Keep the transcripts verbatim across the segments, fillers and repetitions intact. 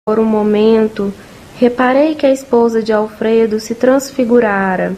Por um momento, reparei que a esposa de Alfredo se transfigurara.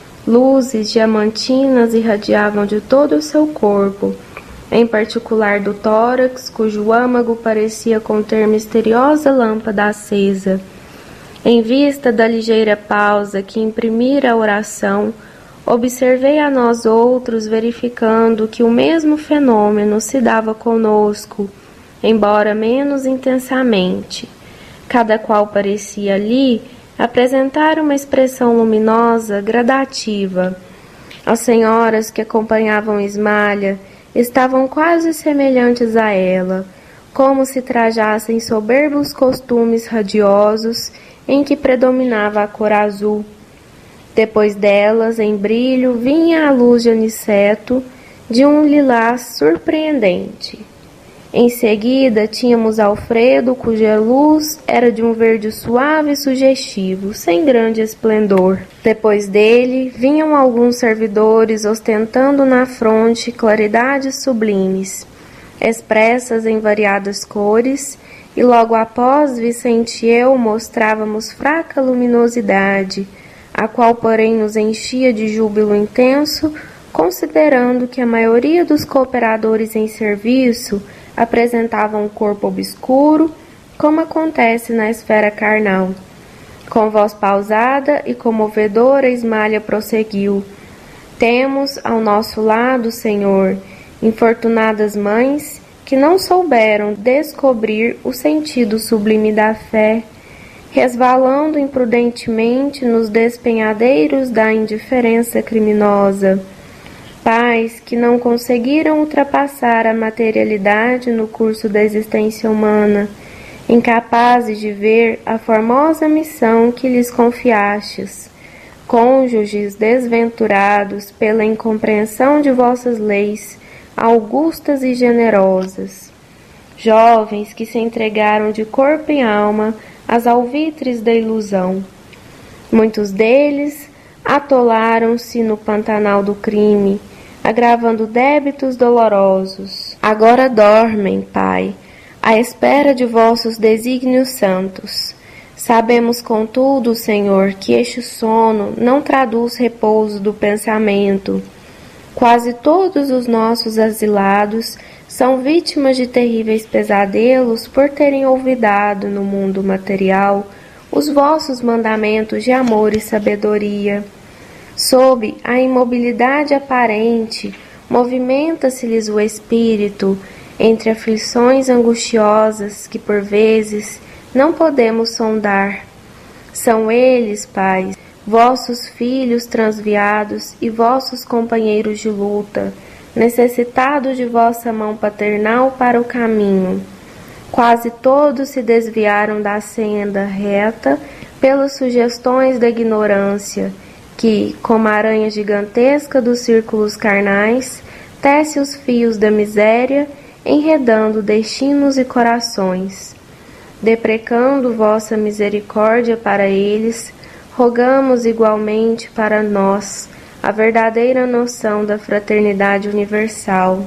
Luzes diamantinas irradiavam de todo o seu corpo, em particular do tórax, cujo âmago parecia conter misteriosa lâmpada acesa. Em vista da ligeira pausa que imprimira a oração, observei a nós outros, verificando que o mesmo fenômeno se dava conosco, embora menos intensamente. Cada qual parecia ali apresentar uma expressão luminosa, gradativa. As senhoras que acompanhavam Ismália estavam quase semelhantes a ela, como se trajassem soberbos costumes radiosos em que predominava a cor azul. Depois delas, em brilho, vinha a luz de aniceto de um lilás surpreendente. Em seguida, tínhamos Alfredo, cuja luz era de um verde suave e sugestivo, sem grande esplendor. Depois dele, vinham alguns servidores ostentando na fronte claridades sublimes, expressas em variadas cores, e logo após Vicente e eu mostrávamos fraca luminosidade, a qual, porém, nos enchia de júbilo intenso, considerando que a maioria dos cooperadores em serviço apresentavam um corpo obscuro, como acontece na esfera carnal. Com voz pausada e comovedora, Ismália prosseguiu: Temos ao nosso lado, Senhor, infortunadas mães que não souberam descobrir o sentido sublime da fé, resvalando imprudentemente nos despenhadeiros da indiferença criminosa. Pais que não conseguiram ultrapassar a materialidade no curso da existência humana, incapazes de ver a formosa missão que lhes confiastes, cônjuges desventurados pela incompreensão de vossas leis augustas e generosas, jovens que se entregaram de corpo e alma às alvitres da ilusão. Muitos deles atolaram-se no pantanal do crime, agravando débitos dolorosos. Agora dormem, Pai, à espera de vossos desígnios santos. Sabemos, contudo, Senhor, que este sono não traduz repouso do pensamento. Quase todos os nossos asilados são vítimas de terríveis pesadelos por terem olvidado no mundo material os vossos mandamentos de amor e sabedoria. Sob a imobilidade aparente, movimenta-se-lhes o espírito entre aflições angustiosas que, por vezes, não podemos sondar. São eles, Pai, vossos filhos transviados e vossos companheiros de luta, necessitados de vossa mão paternal para o caminho. Quase todos se desviaram da senda reta pelas sugestões da ignorância, que, como a aranha gigantesca dos círculos carnais, tece os fios da miséria, enredando destinos e corações. Deprecando vossa misericórdia para eles, rogamos igualmente para nós a verdadeira noção da fraternidade universal.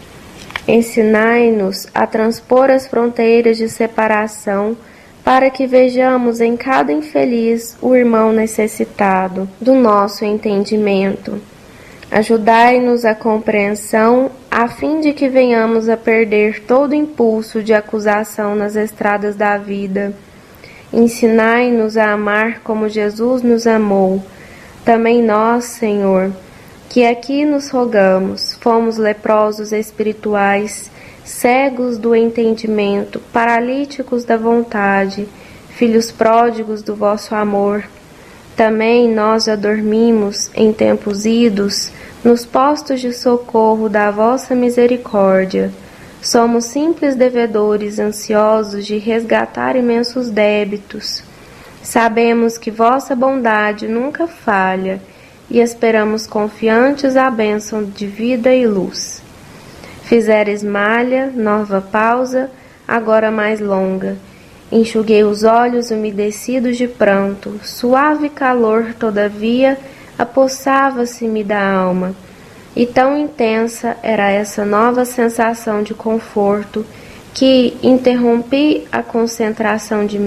Ensinai-nos a transpor as fronteiras de separação, para que vejamos em cada infeliz o irmão necessitado do nosso entendimento. Ajudai-nos a compreensão, a fim de que venhamos a perder todo impulso de acusação nas estradas da vida. Ensinai-nos a amar como Jesus nos amou. Também nós, Senhor, que aqui nos rogamos, fomos leprosos espirituais, cegos do entendimento, paralíticos da vontade, filhos pródigos do vosso amor. Também nós já dormimos, em tempos idos, nos postos de socorro da vossa misericórdia. Somos simples devedores ansiosos de resgatar imensos débitos. Sabemos que vossa bondade nunca falha e esperamos confiantes a bênção de vida e luz. Fizeres malha, nova pausa, agora mais longa. Enxuguei os olhos umedecidos de pranto, suave calor, todavia, apossava-se-me da alma, e tão intensa era essa nova sensação de conforto, que interrompi a concentração de